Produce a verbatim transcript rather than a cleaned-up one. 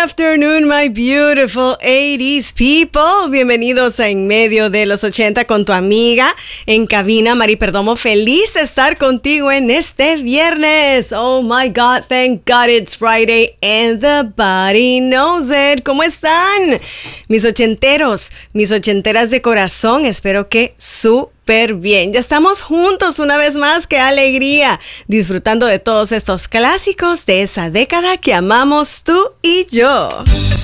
afternoon, my beautiful eighties people. Bienvenidos a En Medio de los ochenta con tu amiga en cabina, Mari Perdomo. Feliz de estar contigo en este viernes. Oh my God, thank God it's Friday and the body knows it. ¿Cómo están? Mis ochenteros, mis ochenteras de corazón. Espero que súper bien. Ya estamos juntos una vez más. ¡Qué alegría! Disfrutando de todos estos clásicos de esa década que amamos tú y yo.